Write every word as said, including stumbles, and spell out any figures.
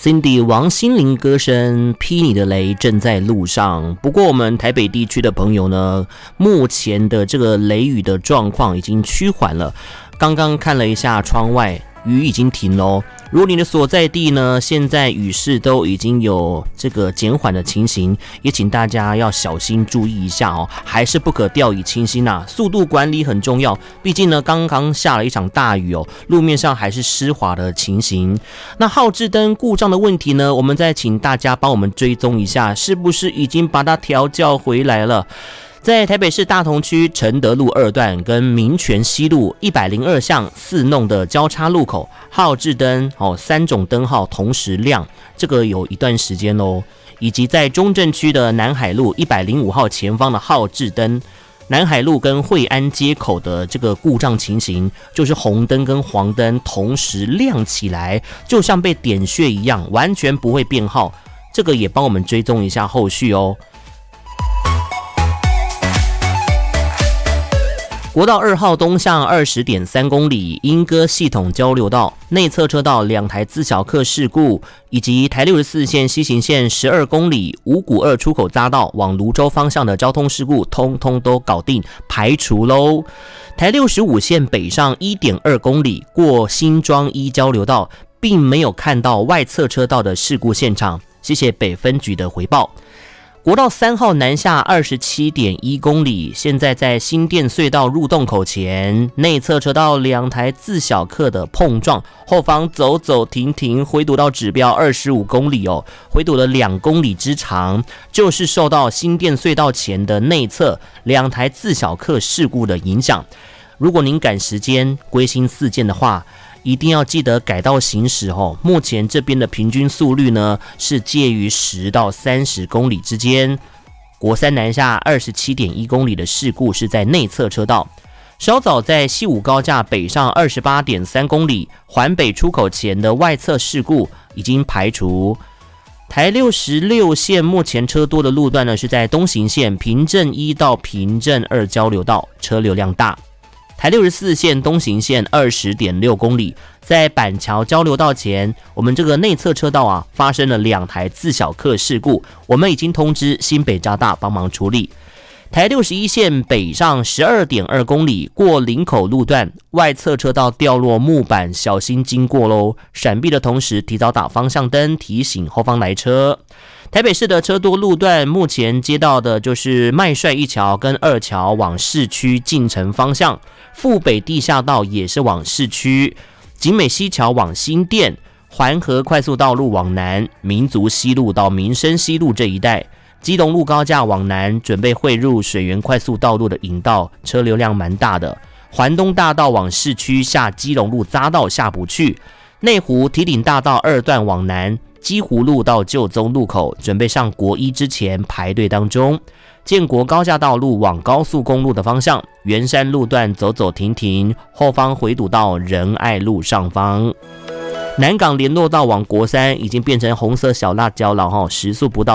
Cindy 王心凌歌声劈你的雷正在路上。不过我们台北地区的朋友呢，目前的这个雷雨的状况已经趋缓了。刚刚看了一下窗外，雨已经停了哦。如果你的所在地呢，现在雨势都已经有这个减缓的情形，也请大家要小心注意一下哦，还是不可掉以轻心啊，速度管理很重要。毕竟呢，刚刚下了一场大雨哦，路面上还是湿滑的情形。那号志灯故障的问题呢，我们再请大家帮我们追踪一下，是不是已经把它调教回来了？在台北市大同区承德路二段跟民权西路一百零二巷四弄的交叉路口，号志灯哦三种灯号同时亮，这个有一段时间喽。以及在中正区的南海路一百零五号前方的号志灯，南海路跟惠安街口的这个故障情形，就是红灯跟黄灯同时亮起来，就像被点穴一样，完全不会变号。这个也帮我们追踪一下后续哦。国道二号东向 二十点三公里，莺歌系统交流道内侧车道两台自小客事故，以及台六十四线西行线十二公里五股二出口匝道往泸州方向的交通事故，通通都搞定排除喽。台六十五线北上 一点二公里过新庄一交流道，并没有看到外侧车道的事故现场，谢谢北分局的回报。国道三号南下 二十七点一公里，现在在新店隧道入洞口前，内侧车道两台自小客的碰撞，后方走走停停，回堵到指标二十五公里哦，回堵了两公里之长，就是受到新店隧道前的内侧两台自小客事故的影响。如果您赶时间归心似箭的话，一定要记得改道行驶哦。目前这边的平均速率呢是介于十到三十公里之间。国三南下 二十七点一公里的事故是在内侧车道。稍早在西武高架北上 二十八点三公里环北出口前的外侧事故已经排除。台六十六线目前车多的路段呢是在东行线平镇一到平镇二交流道，车流量大。台六十四线东行线 二十点六公里，在板桥交流道前，我们这个内侧车道啊发生了两台自小客事故，我们已经通知新北交大帮忙处理。台六十一线北上 十二点二公里过林口路段，外侧车道掉落木板，小心经过咯，闪避的同时提早打方向灯提醒后方来车。台北市的车多路段，目前接到的就是麦帅一桥跟二桥往市区进城方向，富北地下道也是往市区，景美西桥往新店，环河快速道路往南，民族西路到民生西路这一带，基隆路高架往南，准备汇入水源快速道路的引道，车流量蛮大的。环东大道往市区下基隆路匝道下不去，内湖堤顶大道二段往南，基湖路到旧宗路口，准备上国一之前排队当中。建国高架道路往高速公路的方向，圆山路段走走停停，后方回堵到仁爱路上方。南港联络道往国三已经变成红色小辣椒了，时速不到